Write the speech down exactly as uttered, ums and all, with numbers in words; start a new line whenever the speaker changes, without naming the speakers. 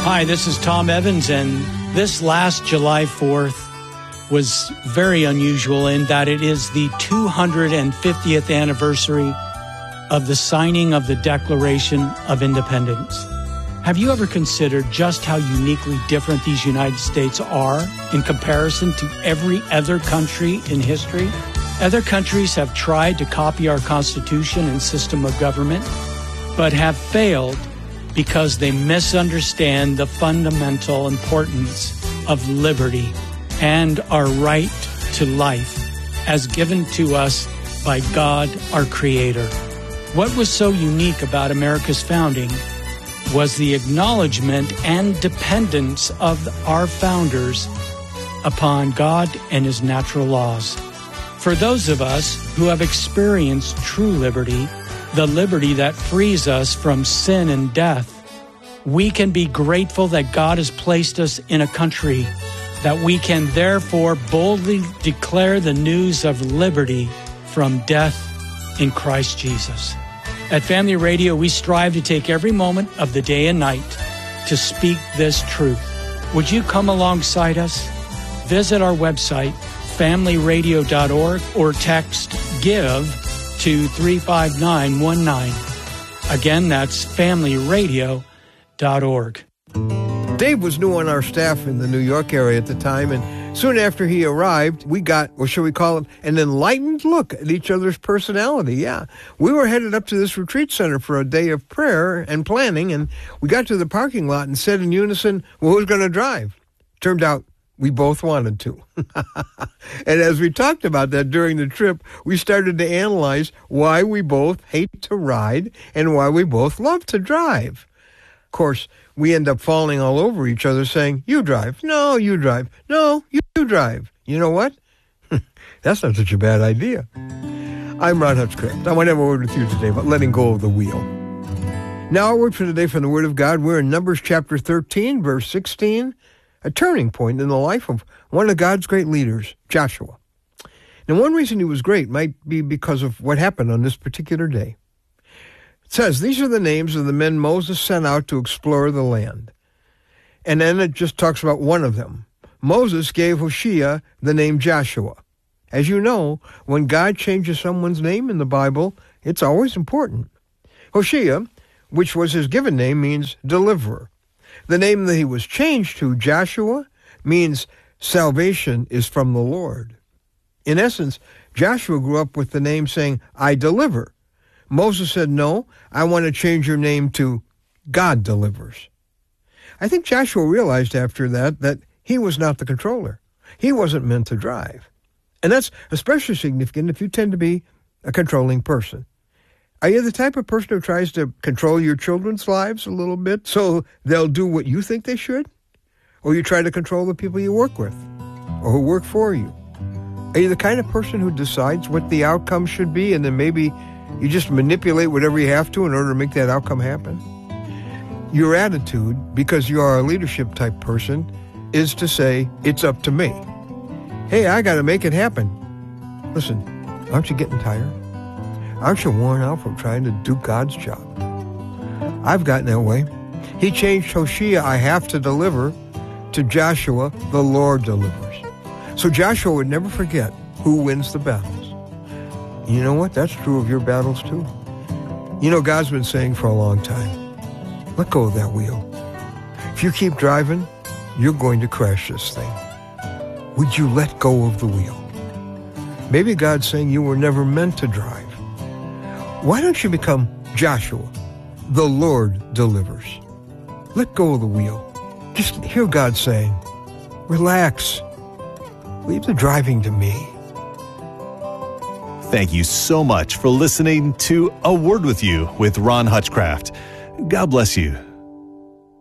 Hi, this is Tom Evans, and this last July fourth was very unusual in that it is the two hundred fiftieth anniversary of the signing of the Declaration of Independence. Have you ever considered just how uniquely different these United States are in comparison to every other country in history? Other countries have tried to copy our Constitution and system of government, but have failed because they misunderstand the fundamental importance of liberty and our right to life as given to us by God, our Creator. What was so unique about America's founding was the acknowledgement and dependence of our founders upon God and His natural laws. For those of us who have experienced true liberty, the liberty that frees us from sin and death, we can be grateful that God has placed us in a country that we can therefore boldly declare the news of liberty from death in Christ Jesus. At Family Radio, we strive to take every moment of the day and night to speak this truth. Would you come alongside us? Visit our website, family radio dot org, or text GIVE to three five nine one nine. Again, that's family radio dot org.
Dave was new on our staff in the New York area at the time, and soon after he arrived, we got, or shall we call it, an enlightened look at each other's personality. Yeah, we were headed up to this retreat center for a day of prayer and planning, and we got to the parking lot and said in unison, well, who's going to drive? Turned out we both wanted to. And as we talked about that during the trip, we started to analyze why we both hate to ride and why we both love to drive. Of course, we end up falling all over each other saying, you drive. No, you drive. No, you drive. You know what? That's not such a bad idea. I'm Ron Hutchcraft. I want to have a word with you today about letting go of the wheel. Now, our word for today from the Word of God, we're in Numbers chapter thirteen, verse sixteen, a turning point in the life of one of God's great leaders, Joshua. Now, one reason he was great might be because of what happened on this particular day. It says, these are the names of the men Moses sent out to explore the land. And then it just talks about one of them. Moses gave Hoshea the name Joshua. As you know, when God changes someone's name in the Bible, it's always important. Hoshea, which was his given name, means deliverer. The name that he was changed to, Joshua, means salvation is from the Lord. In essence, Joshua grew up with the name saying, I deliver. Moses said, no, I want to change your name to God delivers. I think Joshua realized after that that he was not the controller. He wasn't meant to drive. And that's especially significant if you tend to be a controlling person. Are you the type of person who tries to control your children's lives a little bit so they'll do what you think they should? Or you try to control the people you work with or who work for you? Are you the kind of person who decides what the outcome should be and then maybe you just manipulate whatever you have to in order to make that outcome happen? Your attitude, because you are a leadership type person, is to say, it's up to me. Hey, I got to make it happen. Listen, aren't you getting tired? Aren't you worn out from trying to do God's job? I've gotten that way. He changed Hoshea, I have to deliver, to Joshua, the Lord delivers. So Joshua would never forget who wins the battles. You know what? That's true of your battles too. You know, God's been saying for a long time, let go of that wheel. If you keep driving, you're going to crash this thing. Would you let go of the wheel? Maybe God's saying you were never meant to drive. Why don't you become Joshua, the Lord delivers? Let go of the wheel. Just hear God saying, relax. Leave the driving to me.
Thank you so much for listening to A Word With You with Ron Hutchcraft. God bless you.